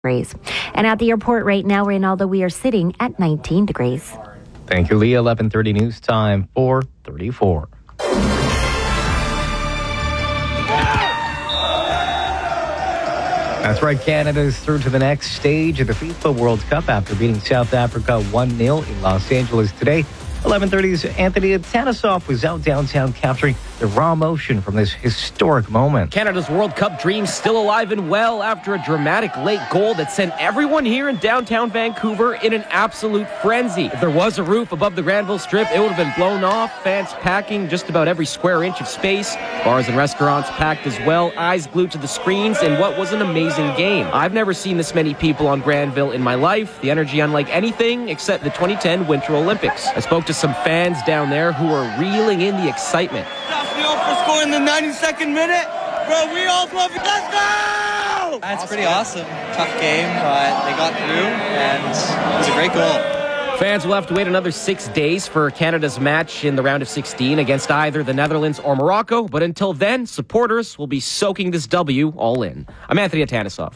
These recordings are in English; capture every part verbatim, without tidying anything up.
degrees. And at the airport right now, Reynaldo, we are sitting at nineteen degrees. Thank you, Leah. eleven thirty news time, four thirty-four. That's right, Canada is through to the next stage of the FIFA World Cup after beating South Africa one nil in Los Angeles today. eleven thirty's Anthony Atanasoff was out downtown capturing the raw emotion from this historic moment. Canada's World Cup dreams still alive and well after a dramatic late goal that sent everyone here in downtown Vancouver in an absolute frenzy. If there was a roof above the Granville Strip, it would have been blown off, fans packing just about every square inch of space, bars and restaurants packed as well, eyes glued to the screens, and what was an amazing game. I've never seen this many people on Granville in my life, the energy unlike anything except the twenty ten Winter Olympics. I spoke to some fans down there who were reeling in the excitement. For scoring the ninety-second minute, bro, we all love it. Let's go! That's pretty awesome. Tough game, but they got through, and it was a great goal. Fans will have to wait another six days for Canada's match in the round of sixteen against either the Netherlands or Morocco, but until then, supporters will be soaking this W all in. I'm Anthony Atanasoff.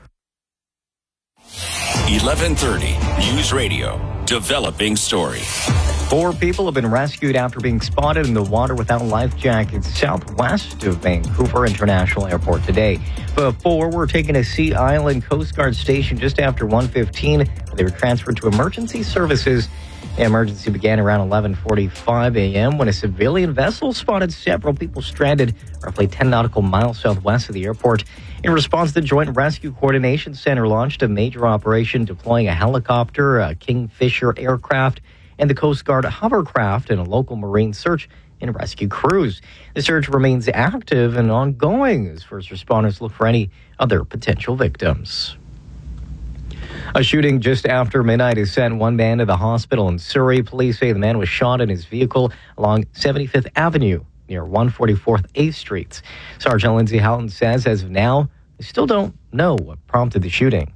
eleven thirty News Radio, developing story. Four people have been rescued after being spotted in the water without life jackets southwest of Vancouver International Airport today. The four were taken to Sea Island Coast Guard Station just after one fifteen. They were transferred to emergency services. The emergency began around eleven forty-five a.m. when a civilian vessel spotted several people stranded roughly ten nautical miles southwest of the airport. In response, the Joint Rescue Coordination Center launched a major operation deploying a helicopter, a Kingfisher aircraft, and the Coast Guard hovercraft and a local marine search and rescue crews. The search remains active and ongoing as first responders look for any other potential victims. A shooting just after midnight has sent one man to the hospital in Surrey. Police say the man was shot in his vehicle along seventy-fifth Avenue near one forty-fourth eighth Street. Sergeant Lindsay Houghton says as of now, they still don't know what prompted the shooting.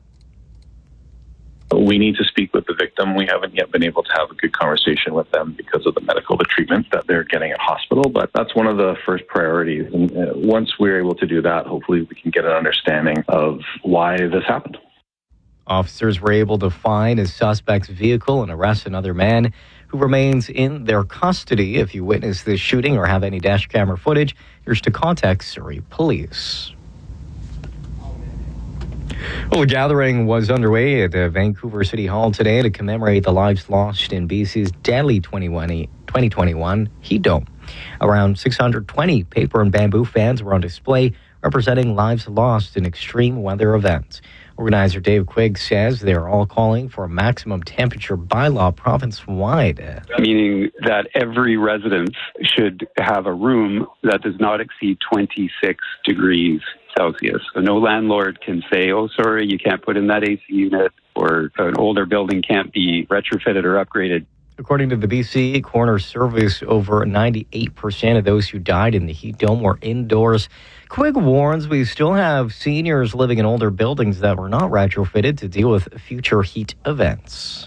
We need to speak with the victim. We haven't yet been able to have a good conversation with them because of the medical the treatment that they're getting at hospital, but that's one of the first priorities. And uh, once we're able to do that, hopefully we can get an understanding of why this happened. Officers were able to find a suspect's vehicle and arrest another man who remains in their custody. If you witness this shooting or have any dash camera footage, you're to contact Surrey Police. Well, a gathering was underway at uh, Vancouver City Hall today to commemorate the lives lost in B C's deadly twenty twenty-one heat dome. Around six hundred twenty paper and bamboo fans were on display representing lives lost in extreme weather events. Organizer Dave Quigg says they're all calling for a maximum temperature bylaw province-wide. Meaning that every residence should have a room that does not exceed twenty-six degrees Celsius. So no landlord can say, oh, sorry, you can't put in that A C unit, or an older building can't be retrofitted or upgraded. According to the B C Coroner Service, over ninety-eight percent of those who died in the heat dome were indoors. Quigg warns we still have seniors living in older buildings that were not retrofitted to deal with future heat events.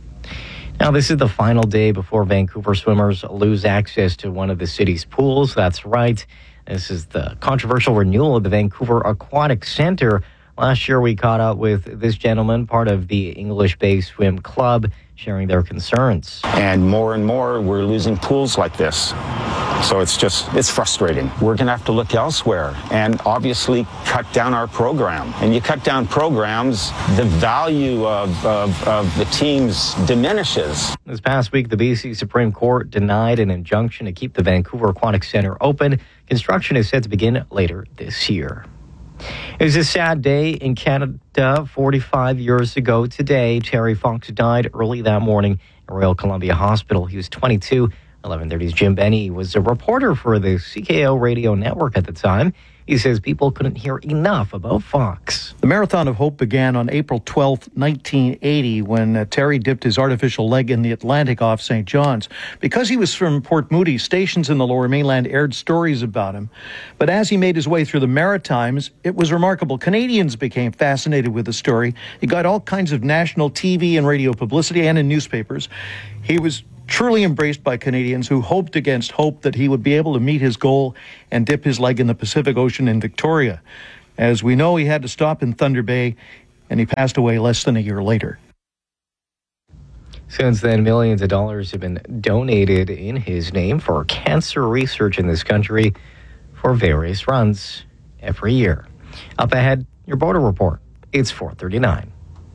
Now, this is the final day before Vancouver swimmers lose access to one of the city's pools. That's right. This is the controversial renewal of the Vancouver Aquatic Center. Last year, we caught up with this gentleman, part of the English Bay Swim Club, sharing their concerns. And more and more, we're losing pools like this. So it's just, it's frustrating. We're going to have to look elsewhere and obviously cut down our program. And you cut down programs, the value of, of, of the teams diminishes. This past week, the B C Supreme Court denied an injunction to keep the Vancouver Aquatic Center open. Construction is set to begin later this year. It was a sad day in Canada. forty-five years ago today, Terry Fox died early that morning at Royal Columbia Hospital. He was twenty-two. eleven thirty's Jim Benny was a reporter for the C K O radio network at the time. He says people couldn't hear enough about Fox. The Marathon of Hope began on April twelfth, nineteen eighty, when uh, Terry dipped his artificial leg in the Atlantic off Saint John's. Because he was from Port Moody, stations in the Lower Mainland aired stories about him. But as he made his way through the Maritimes, it was remarkable. Canadians became fascinated with the story. He got all kinds of national T V and radio publicity and in newspapers. He was truly embraced by Canadians who hoped against hope that he would be able to meet his goal and dip his leg in the Pacific Ocean in Victoria. As we know, he had to stop in Thunder Bay and he passed away less than a year later. Since then, millions of dollars have been donated in his name for cancer research in this country for various runs every year. Up ahead, your border report. It's four thirty-nine.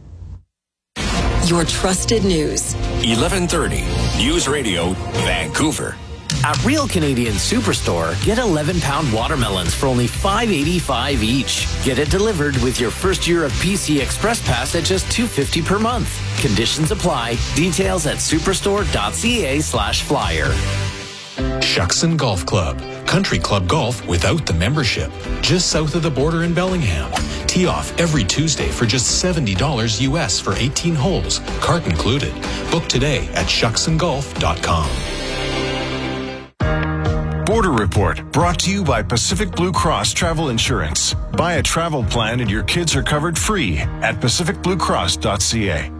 Your trusted news. eleven thirty News Radio, Vancouver. At Real Canadian Superstore, get eleven pound watermelons for only five eighty-five each. Get it delivered with your first year of P C Express Pass at just two fifty per month. Conditions apply. Details at superstore.ca slash flyer. Shuckson Golf Club. Country club golf without the membership. Just south of the border in Bellingham. Tee off every Tuesday for just seventy dollars U S for eighteen holes, cart included. Book today at shuckson golf dot com. Border Report, brought to you by Pacific Blue Cross Travel Insurance. Buy a travel plan and your kids are covered free at pacific blue cross dot c a.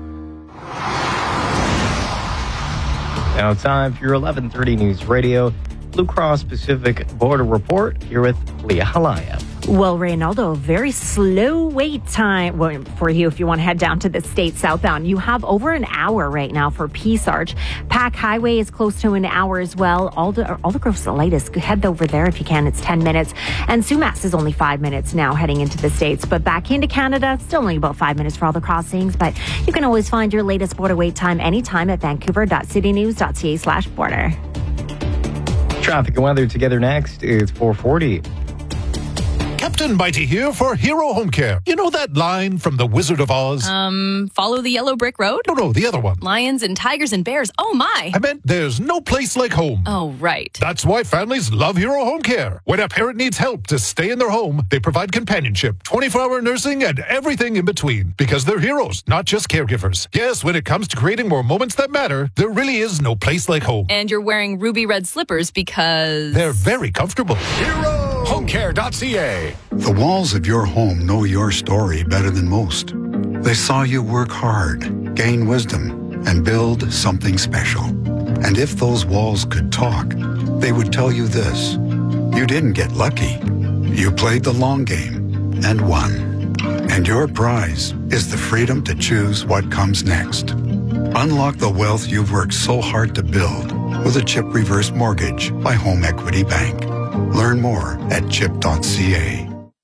Now time for your eleven thirty News Radio Blue Cross Pacific Border Report, here with Leah Halaya. Well, Reynaldo, very slow wait time well, for you if you want to head down to the state southbound. You have over an hour right now for Peace Arch. Pack Highway is close to an hour as well. Alder, Aldergrove's the latest. Head over there if you can. It's ten minutes. And Sumas is only five minutes now heading into the States. But back into Canada, still only about five minutes for all the crossings. But you can always find your latest border wait time anytime at vancouver.citynews.ca slash border. Traffic and weather together next. It's four forty. Captain Mighty here for Hero Home Care. You know that line from The Wizard of Oz? Um, follow the yellow brick road? No, no, the other one. Lions and tigers and bears. Oh, my. I meant there's no place like home. Oh, right. That's why families love Hero Home Care. When a parent needs help to stay in their home, they provide companionship, twenty-four hour nursing, and everything in between. Because they're heroes, not just caregivers. Yes, when it comes to creating more moments that matter, there really is no place like home. And you're wearing ruby red slippers because... they're very comfortable. Hero home care dot c a. The walls of your home know your story better than most. They saw you work hard, gain wisdom, and build something special. And if those walls could talk, they would tell you this. You didn't get lucky. You played the long game and won. And your prize is the freedom to choose what comes next. Unlock the wealth you've worked so hard to build with a CHIP reverse mortgage by Home Equity Bank. Learn more at chip dot c a.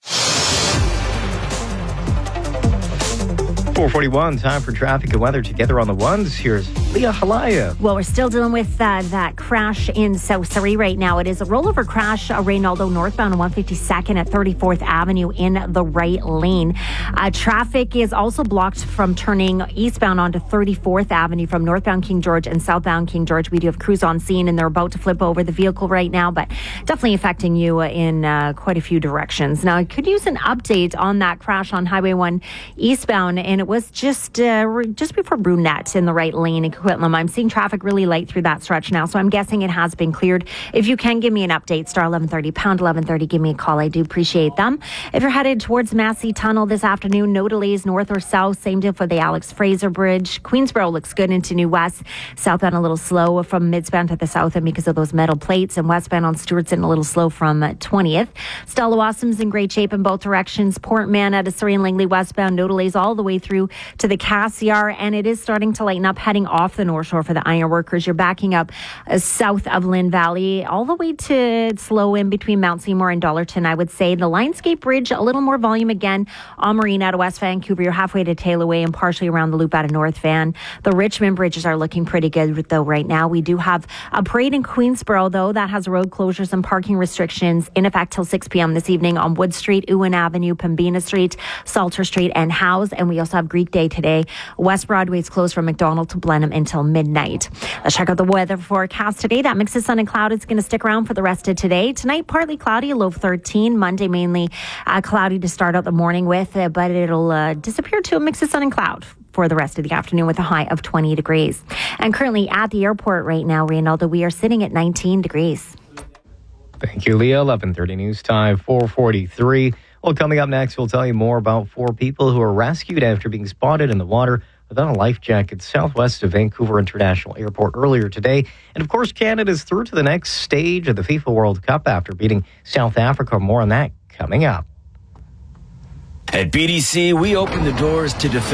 four forty-one, time for traffic and weather together on the ones. Here's Leah Halaya. Well, we're still dealing with uh, that crash in South Surrey right now. It is a rollover crash, uh, Reynaldo northbound on one fifty-second at thirty-fourth Avenue in the right lane. Uh, traffic is also blocked from turning eastbound onto thirty-fourth Avenue from northbound King George and southbound King George. We do have crews on scene and they're about to flip over the vehicle right now, but definitely affecting you in uh, quite a few directions. Now, I could use an update on that crash on Highway one eastbound, and it was just uh, just before Brunette in the right lane in Coquitlam. I'm seeing traffic really light through that stretch now, so I'm guessing it has been cleared. If you can give me an update, star eleven thirty, pound eleven thirty, give me a call. I do appreciate them. If you're headed towards Massey Tunnel this afternoon, no delays north or south. Same deal for the Alex Fraser Bridge. Queensboro looks good into New West. Southbound a little slow from midspan to the south and because of those metal plates, and westbound on Stewartson a little slow from twentieth. Stella Wassom's in great shape in both directions. Port Mann out of Surrey and Langley westbound, no delays all the way through to the Cassiar, and it is starting to lighten up heading off the North Shore for the iron workers. You're backing up uh, south of Lynn Valley all the way to slow in between Mount Seymour and Dollarton, I would say. The Lionsgate Bridge, a little more volume again on Marine out of West Vancouver. You're halfway to Tailaway and partially around the loop out of North Van. The Richmond bridges are looking pretty good though right now. We do have a parade in Queensboro though that has road closures and parking restrictions in effect till six p.m. this evening on Wood Street, Ewan Avenue, Pembina Street, Salter Street, and Howes. And we also have Greek Day today. West Broadway is closed from McDonald to Blenheim until midnight. Let's check out the weather forecast today. That mix of sun and cloud is going to stick around for the rest of today. Tonight, partly cloudy, a low of thirteen. Monday, mainly uh, cloudy to start out the morning with, uh, but it'll uh, disappear to a mix of sun and cloud for the rest of the afternoon with a high of twenty degrees. And currently at the airport right now, Reynaldo, we are sitting at nineteen degrees. Thank you, Leah. eleven thirty news time, four forty-three. Well, coming up next, we'll tell you more about four people who were rescued after being spotted in the water without a life jacket southwest of Vancouver International Airport earlier today. And of course, Canada's through to the next stage of the FIFA World Cup after beating South Africa. More on that coming up. At B D C, we open the doors to defend